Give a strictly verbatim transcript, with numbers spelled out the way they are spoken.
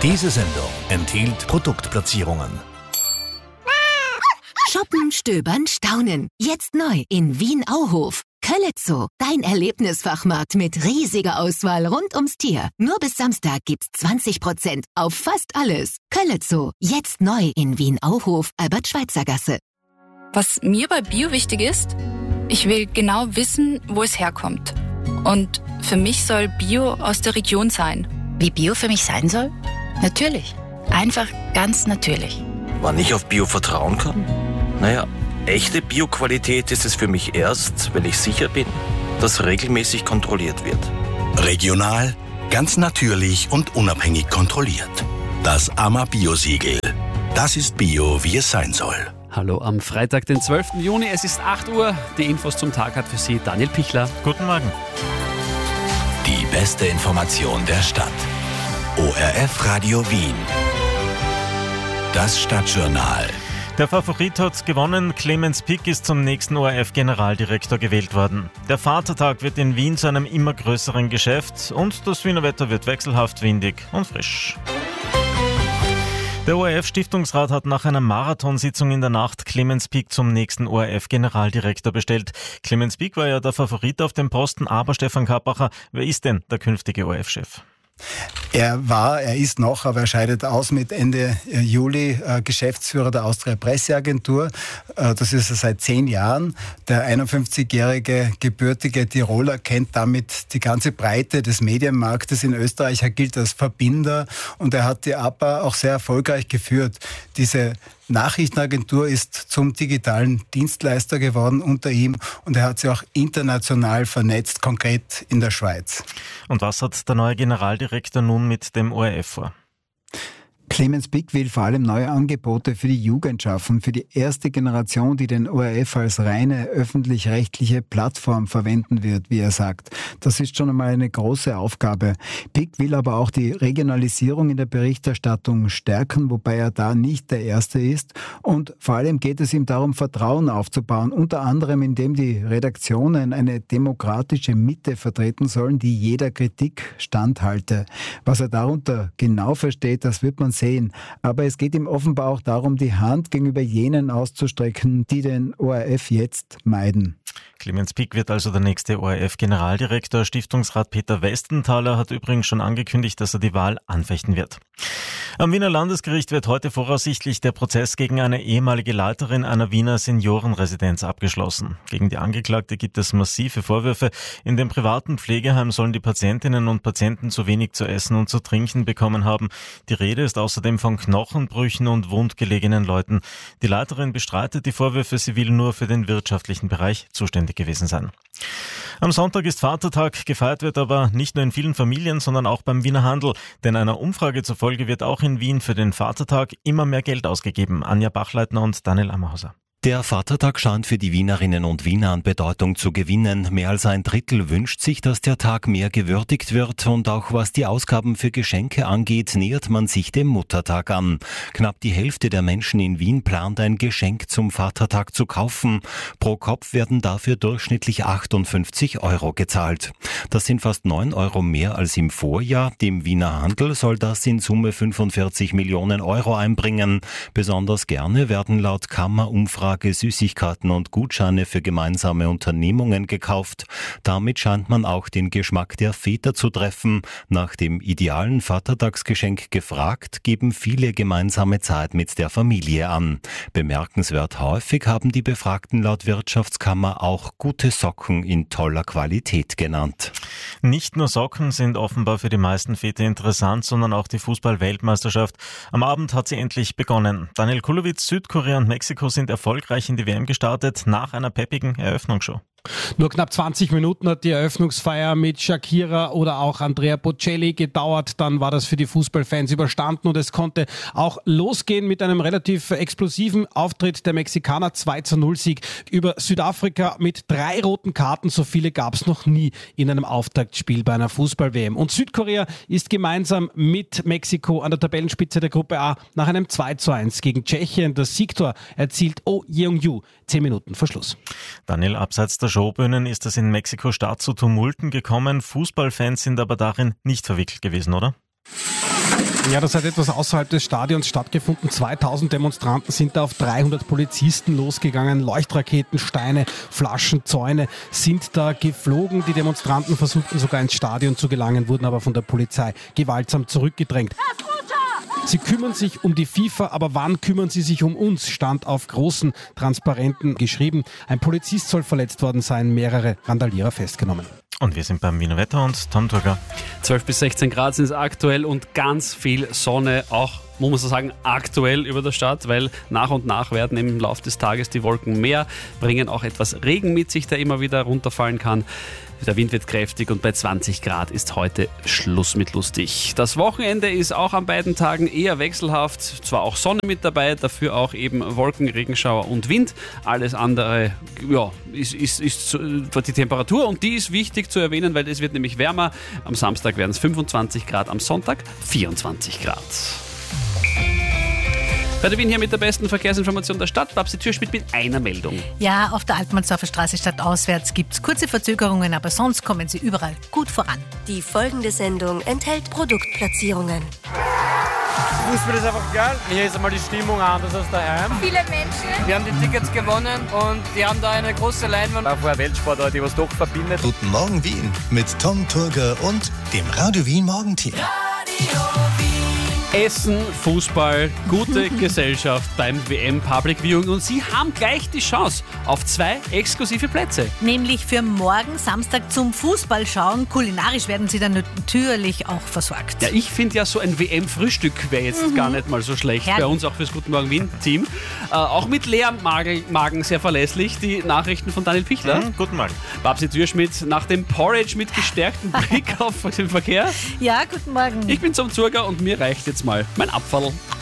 Diese Sendung enthielt Produktplatzierungen. Shoppen, stöbern, staunen. Jetzt neu in Wien-Auhof. Köllezoo, dein Erlebnisfachmarkt mit riesiger Auswahl rund ums Tier. Nur bis Samstag gibt's zwanzig Prozent auf fast alles. Köllezoo, jetzt neu in Wien-Auhof, Albert-Schweitzer-Gasse. Was mir bei Bio wichtig ist, ich will genau wissen, wo es herkommt. Und für mich soll Bio aus der Region sein. Wie Bio für mich sein soll? Natürlich. Einfach ganz natürlich. Wann ich auf Bio vertrauen kann? Naja, echte Bio-Qualität ist es für mich erst, wenn ich sicher bin, dass regelmäßig kontrolliert wird. Regional, ganz natürlich und unabhängig kontrolliert. Das A M A Bio-Siegel. Das ist Bio, wie es sein soll. Hallo am Freitag, den zwölften Juni, es ist acht Uhr. Die Infos zum Tag hat für Sie Daniel Pichler. Guten Morgen. Die beste Information der Stadt. O R F Radio Wien. Das Stadtjournal. Der Favorit hat gewonnen. Clemens Pick ist zum nächsten O R F-Generaldirektor gewählt worden. Der Vatertag wird in Wien zu einem immer größeren Geschäft und das Wiener Wetter wird wechselhaft windig und frisch. Der O R F-Stiftungsrat hat nach einer Marathonsitzung in der Nacht Clemens Pick zum nächsten O R F-Generaldirektor bestellt. Clemens Pick war ja der Favorit auf dem Posten, aber Stefan Kappacher, wer ist denn der künftige O R F-Chef? Er war, er ist noch, aber er scheidet aus mit Ende Juli äh, Geschäftsführer der Austria Presseagentur. Äh, das ist er seit zehn Jahren. Der einundfünfzigjährige gebürtige Tiroler kennt damit die ganze Breite des Medienmarktes in Österreich. Er gilt als Verbinder und er hat die A P A auch sehr erfolgreich geführt. Diese Nachrichtenagentur ist zum digitalen Dienstleister geworden unter ihm und er hat sie auch international vernetzt, konkret in der Schweiz. Und was hat der neue Generaldirektor nun mit dem O R F vor? Clemens Pick will vor allem neue Angebote für die Jugend schaffen, für die erste Generation, die den O R F als reine öffentlich-rechtliche Plattform verwenden wird, wie er sagt. Das ist schon einmal eine große Aufgabe. Pick will aber auch die Regionalisierung in der Berichterstattung stärken, wobei er da nicht der Erste ist. Und vor allem geht es ihm darum, Vertrauen aufzubauen, unter anderem indem die Redaktionen eine demokratische Mitte vertreten sollen, die jeder Kritik standhalte. Was er darunter genau versteht, das wird man sehen. Aber es geht ihm offenbar auch darum, die Hand gegenüber jenen auszustrecken, die den O R F jetzt meiden. Clemens Pick wird also der nächste O R F-Generaldirektor. Stiftungsrat Peter Westenthaler hat übrigens schon angekündigt, dass er die Wahl anfechten wird. Am Wiener Landesgericht wird heute voraussichtlich der Prozess gegen eine ehemalige Leiterin einer Wiener Seniorenresidenz abgeschlossen. Gegen die Angeklagte gibt es massive Vorwürfe. In dem privaten Pflegeheim sollen die Patientinnen und Patienten zu wenig zu essen und zu trinken bekommen haben. Die Rede ist außerdem von Knochenbrüchen und wundgelegenen Leuten. Die Leiterin bestreitet die Vorwürfe, sie will nur für den wirtschaftlichen Bereich zuständig gewesen sein. Am Sonntag ist Vatertag, gefeiert wird aber nicht nur in vielen Familien, sondern auch beim Wiener Handel. Denn einer Umfrage zufolge wird auch in Wien für den Vatertag immer mehr Geld ausgegeben. Anja Bachleitner und Daniel Ammerhauser. Der Vatertag scheint für die Wienerinnen und Wiener an Bedeutung zu gewinnen. Mehr als ein Drittel wünscht sich, dass der Tag mehr gewürdigt wird. Und auch was die Ausgaben für Geschenke angeht, nähert man sich dem Muttertag an. Knapp die Hälfte der Menschen in Wien plant ein Geschenk zum Vatertag zu kaufen. Pro Kopf werden dafür durchschnittlich achtundfünfzig Euro gezahlt. Das sind fast neun Euro mehr als im Vorjahr. Dem Wiener Handel soll das in Summe fünfundvierzig Millionen Euro einbringen. Besonders gerne werden laut Kammerumfrage Süßigkeiten und Gutscheine für gemeinsame Unternehmungen gekauft. Damit scheint man auch den Geschmack der Väter zu treffen. Nach dem idealen Vatertagsgeschenk gefragt, geben viele gemeinsame Zeit mit der Familie an. Bemerkenswert häufig haben die Befragten laut Wirtschaftskammer auch gute Socken in toller Qualität genannt. Nicht nur Socken sind offenbar für die meisten Väter interessant, sondern auch die Fußball-Weltmeisterschaft. Am Abend hat sie endlich begonnen. Daniel Kulowitz, Südkorea und Mexiko sind erfolgreich in die W M gestartet, nach einer peppigen Eröffnungsshow. Nur knapp zwanzig Minuten hat die Eröffnungsfeier mit Shakira oder auch Andrea Bocelli gedauert. Dann war das für die Fußballfans überstanden und es konnte auch losgehen mit einem relativ explosiven Auftritt der Mexikaner. zwei zu null Sieg über Südafrika mit drei roten Karten. So viele gab es noch nie in einem Auftaktspiel bei einer Fußball-W M. Und Südkorea ist gemeinsam mit Mexiko an der Tabellenspitze der Gruppe A nach einem zwei zu eins gegen Tschechien. Das Siegtor erzielt Oh Yeong-ju zehn Minuten vor Schluss. Daniel, abseits der Showbühnen ist es in Mexiko-Stadt zu Tumulten gekommen. Fußballfans sind aber darin nicht verwickelt gewesen, oder? Ja, das hat etwas außerhalb des Stadions stattgefunden. zweitausend Demonstranten sind da auf dreihundert Polizisten losgegangen. Leuchtraketen, Steine, Flaschen, Zäune sind da geflogen. Die Demonstranten versuchten sogar ins Stadion zu gelangen, wurden aber von der Polizei gewaltsam zurückgedrängt. Sie kümmern sich um die FIFA, aber wann kümmern sie sich um uns? Stand auf großen Transparenten geschrieben. Ein Polizist soll verletzt worden sein, mehrere Randalierer festgenommen. Und wir sind beim Wiener Wetter und Tom Turger. zwölf bis sechzehn Grad sind es aktuell und ganz viel Sonne, auch muss man so sagen, aktuell über der Stadt, weil nach und nach werden im Laufe des Tages die Wolken mehr, bringen auch etwas Regen mit sich, der immer wieder runterfallen kann. Der Wind wird kräftig und bei zwanzig Grad ist heute Schluss mit lustig. Das Wochenende ist auch an beiden Tagen eher wechselhaft. Zwar auch Sonne mit dabei, dafür auch eben Wolken, Regenschauer und Wind. Alles andere ja, ist, ist, ist die Temperatur und die ist wichtig zu erwähnen, weil es wird nämlich wärmer. Am Samstag werden es fünfundzwanzig Grad, am Sonntag vierundzwanzig Grad. Bei der Wien hier mit der besten Verkehrsinformation der Stadt. Babsi Türschmidt mit einer Meldung. Ja, auf der Altmannsdorfer Straße stadtauswärts gibt es kurze Verzögerungen, aber sonst kommen sie überall gut voran. Die folgende Sendung enthält Produktplatzierungen. Fußball ist einfach geil. Hier ist einmal die Stimmung anders als daheim. Viele Menschen. Wir haben die Tickets gewonnen und die haben da eine große Leinwand. Auch eine Weltsportart, die was doch verbindet. Guten Morgen Wien mit Tom Turger und dem Radio Wien Morgenteam. Essen, Fußball, gute Gesellschaft beim W M Public Viewing und Sie haben gleich die Chance auf zwei exklusive Plätze. Nämlich für morgen Samstag zum Fußballschauen. Kulinarisch werden Sie dann natürlich auch versorgt. Ja, ich finde ja so ein W M-Frühstück wäre jetzt mhm. gar nicht mal so schlecht. Herrlich. Bei uns auch fürs Guten Morgen Wien-Team. Äh, auch mit leerem Magen sehr verlässlich. Die Nachrichten von Daniel Pichler. Mhm, guten Morgen. Babsi Türschmidt nach dem Porridge mit gestärktem Blick auf den Verkehr. Ja, guten Morgen. Ich bin zum Zurger und mir reicht jetzt mal mein Abfall.